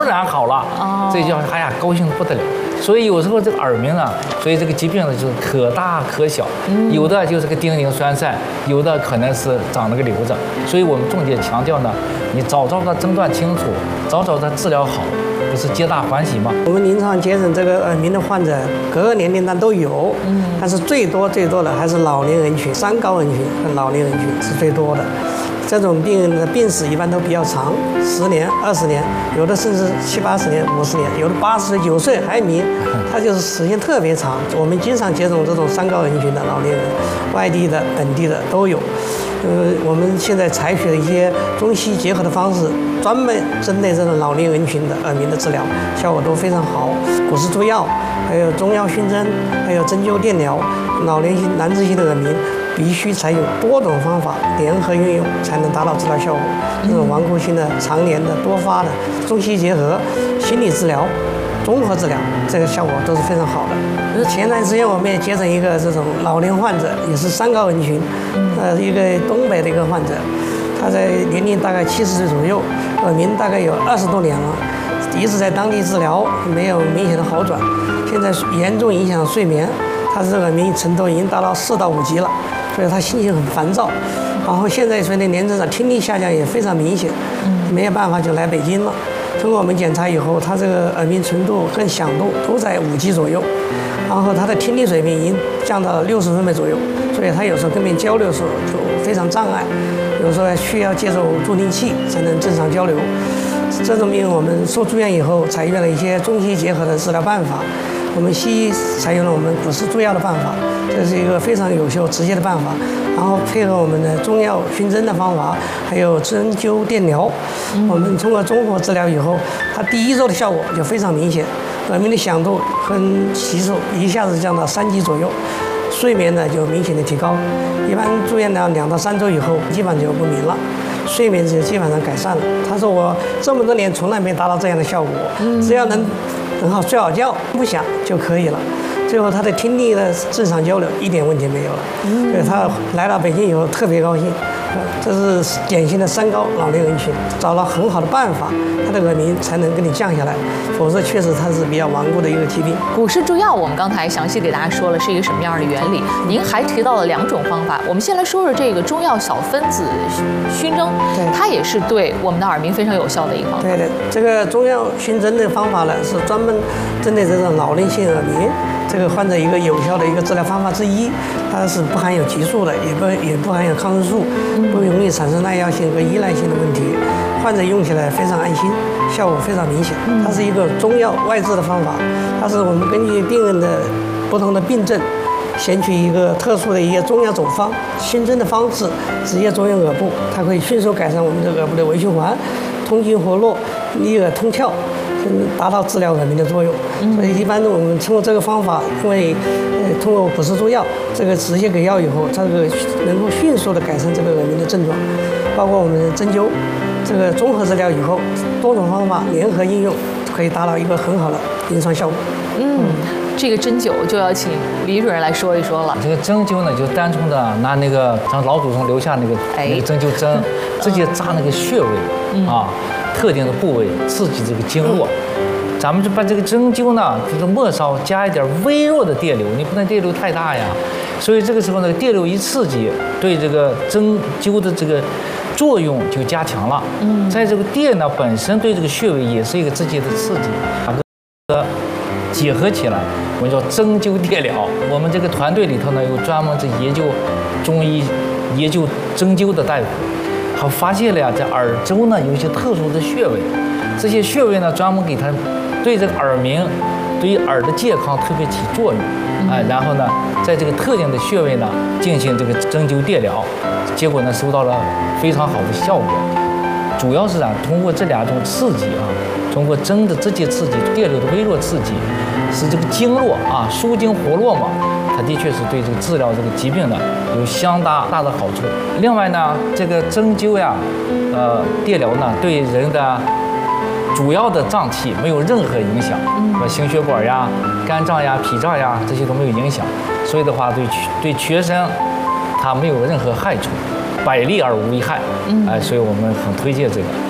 然好了，这叫哎呀高兴得不得了。所以有时候这个耳鸣呢，所以这个疾病呢就是可大可小，有的就是个丁宁栓塞，有的可能是长了个瘤子。所以我们重点强调呢，你早早的诊断清楚，早早的治疗好，不是皆大欢喜吗？ 我们临床接诊这个耳鸣的患者，各个年龄段都有，但是最多的还是老年人群、三高人群和老年人群是最多的。这种病人的病史一般都比较长，10年、20年，有的甚至70、80年、50年，有的80岁、90岁还鸣，它就是时间特别长。我们经常接种这种三高人群的老年人，外地的、本地的都有。我们现在采取了一些中西结合的方式，专门针对这种老年人群的耳鸣的治疗，效果都非常好。古氏诸药，还有中药熏蒸，还有针灸电疗，老年性难治性的耳鸣必须采用多种方法联合运用，才能达到治疗效果。这种顽固性的、常年的、多发的，中西结合，心理治疗、综合治疗，这个效果都是非常好的。前段时间我们也接诊一个这种老年患者，也是三高人群，一个东北的一个患者，他在年龄大概70岁左右，耳鸣大概有20多年了，一直在当地治疗，没有明显的好转，现在严重影响睡眠，他这个耳鸣程度已经达到4到5级了，所以他心情很烦躁。然后现在随着年龄长，听力下降也非常明显，没有办法就来北京了。通过我们检查以后，他这个耳鸣程度跟响度都在5级左右，然后他的听力水平已经降到了60分贝左右，所以他有时候跟别人交流的时候就非常障碍，有时候需要借助助听器才能正常交流。这种病我们受住院以后，采用了一些中西结合的治疗办法。我们西医采用了我们古氏诸药的办法，这是一个非常有效直接的办法，然后配合我们的中药熏蒸的方法，还有针灸电疗，我们通过综合治疗以后，它第1周的效果就非常明显，耳鸣的响度跟级数一下子降到3级左右，睡眠呢就明显的提高，一般住院了2到3周以后，基本上就不鸣了。睡眠就基本上改善了。他说我这么多年从来没达到这样的效果，只要能很好睡好觉，不响就可以了。最后他的听力的正常交流一点问题没有了。所以他来到北京以后特别高兴。这是典型的三高老年人群，找了很好的办法，他的耳鸣才能给你降下来，否则确实它是比较顽固的一个疾病。 古氏诸药我们刚才详细给大家说了是一个什么样的原理，您还提到了2种方法。我们先来说说这个中药小分子熏蒸，它也是对我们的耳鸣非常有效的一个方法。 对的，这个中药熏蒸的方法呢，是专门针对这种老年性耳鸣这个患者一个有效的一个治疗方法之一。它是不含有激素的，也不含有抗生素，不容易产生耐药性和依赖性的问题，患者用起来非常安心，效果非常明显。它是一个中药外治的方法，它是我们根据病人的不同的病症，选取一个特殊的一个中药组方，熏蒸的方式直接作用耳部，它可以迅速改善我们的耳部的微循环，通经活络，利耳通窍，达到治疗耳鸣的作用。所以一般我们通过这个方法，因为通过古氏诸药这个直接给药以后，它这个能够迅速的改善这个耳鸣的症状，包括我们的针灸这个综合治疗以后，多种方法联合应用，可以达到一个很好的临床效果。 这个针灸就要请李主任来说一说了。 这个针灸呢，就单纯的拿那个咱老祖宗留下那个针灸针，直接扎那个穴位特定的部位，刺激这个经络。咱们就把这个针灸呢，这个末梢加一点微弱的电流，你不能电流太大呀。所以这个时候呢，电流一刺激，对这个针灸的这个作用就加强了。在这个电呢本身对这个穴位也是一个直接的刺激，两个结合起来，我们叫针灸电疗。我们这个团队里头呢，有专门研究中医、研究针灸的大夫，他发现了呀，在耳周呢有一些特殊的穴位，这些穴位呢专门给它对这个耳鸣、对于耳的健康特别起作用。然后呢，在这个特定的穴位呢进行这个针灸电疗，结果呢收到了非常好的效果。主要是通过这2种刺激通过针的直接刺激、电流的微弱刺激，使这个经络舒筋活络嘛，它的确是对这个治疗这个疾病呢有相当大的好处。另外呢，这个针灸呀，电疗呢对人的主要的脏器没有任何影响，心血管呀、肝脏呀、脾脏呀这些都没有影响，所以的话对全身它没有任何害处，百利而无一害。所以我们很推荐这个。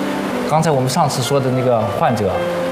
刚才我们上次说的那个患者，